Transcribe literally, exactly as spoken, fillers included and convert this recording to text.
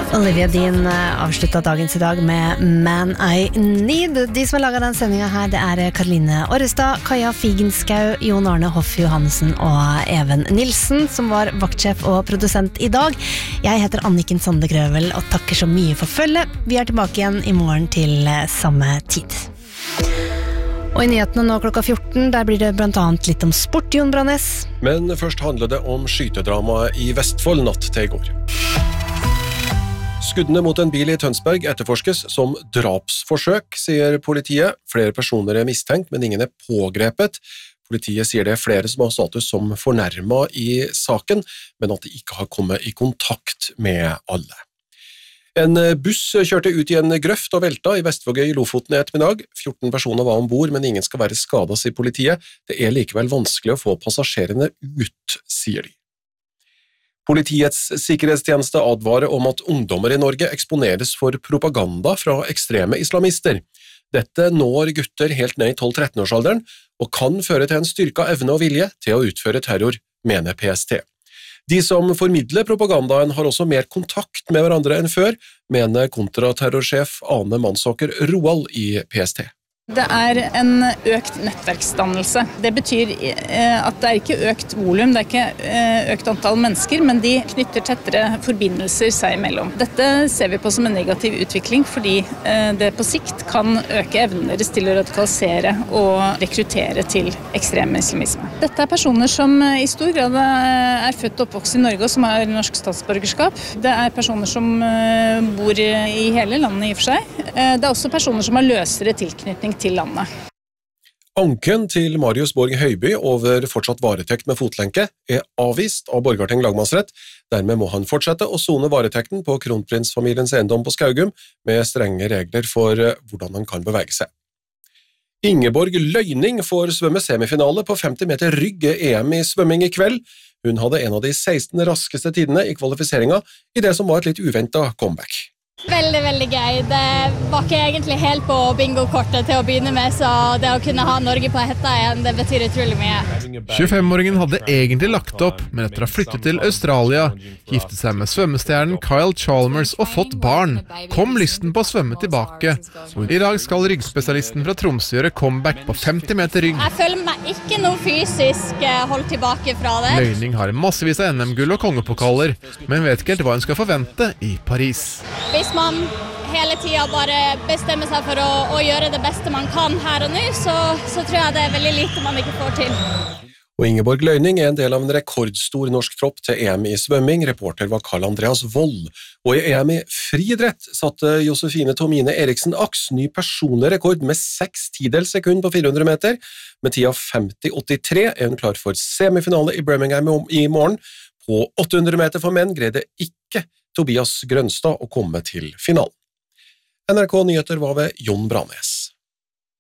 Olivia Dean avsluttet dagens i dag med Man I Need. De som har laget den sendingen her, det er Karoline Orrestad, Kaja Figenschou, Jon Arne Hoff Johansen og Even Nilsen, som var vaktsjef og produsent i dag. Jeg heter Anniken Sande Grøvel og takker så mye for følge. Vi er tilbake igjen i morgen til samme tid. Og i nyhetene nå klokka fjorten, der blir det blant annet litt om sport, Jon Brannes. Men først handler det om skytedrama i Vestfold natt til i går. Skuddene mot en bil i Tønsberg etterforskes som drapsforsøk, sier politiet. Flere personer er mistenkt, men ingen er pågrepet. Politiet sier det er flere som har status som fornærmet i saken, men at de ikke har kommet i kontakt med alle. En buss kjørte ut i en grøft og velta i Vestvågøy i Lofoten i ettermiddag. fjorten personer var ombord, men ingen skal være skadet, sier politiet. Det er likevel vanskelig å få passasjerene ut, sier de. Politiets sikkerhetstjeneste advarer om at ungdommer i Norge eksponeres for propaganda fra ekstreme islamister. Dette når gutter helt ned i tolv-tretten-årsalderen og kan føre til en styrket evne og vilje til å utføre terror, mener P S T. De som formidler propagandaen har også mer kontakt med hverandre enn før, mener kontraterrorsjef Ane Mansåker Roald i P S T. Det er en økt nettverksdannelse. Det betyr at det er ikke økt volum, det er ikke økt antall mennesker, men de knytter tettere forbindelser seg imellom. Dette ser vi på som en negativ utvikling, fordi det på sikt kan øke evnen deres til å radikalisere og rekruttere til ekstrem islamisme. Dette er personer som i stor grad er født og oppvokst i Norge og som har norsk statsborgerskap. Det er personer som bor i hele landet i og for seg. Det er også personer som har løsere tilknytning til landet. Anken til Marius Borg Høiby over fortsatt varetekt med fotlenke er avvist av Borgarting lagmannsrett. Dermed må han fortsette å sone varetekten på kronprinsfamiliens eiendom på Skaugum med strenge regler for hvordan han kan bevege seg. Ingeborg Løyning får svømme semifinale på femti meter rygg E M i svømming i kveld. Hun hadde en av de seksten raskeste tidene i kvalifiseringen i det som var et litt uventet comeback. Veldig, veldig gøy. Det var ikke egentlig helt på bingo-kortet til å begynne med, så det å kunne ha Norge på hetta igjen, det betyr utrolig mye. tjuefem-åringen hadde egentlig lagt opp, men etter å ha flyttet til Australia, giftet seg med svømmestjernen Kyle Chalmers og fått barn, kom lysten på å svømme tilbake. Og i dag skal ryggspesialisten fra Tromsø gjøre comeback på femti meter rygg. Jeg føler meg ikke noe fysisk holdt tilbake fra det. Løyning har massevis av N M-gull og kongepokaler, men vet ikke helt hva hun skal forvente i Paris. Hvis man hele tiden bare bestemmer seg for å, å gjøre det beste man kan her og nå, så, så tror jeg det er veldig lite man ikke får til. Og Ingeborg Løyning er en del av en rekordstor norsk tropp til E M i svømming. Reporter var Karl Andreas Vold. Og i E M i friidrett satte Josefine Tomine Eriksen Aks ny personlig rekord med seks tidels sekund på fire hundre meter. Med tida femti åttitre er hun klar for semifinale i Birmingham i morgen. På åtte hundre meter for menn greide ikke Tobias Grønstad å komme til finalen. N R K Nyheter var ved Jon Branes.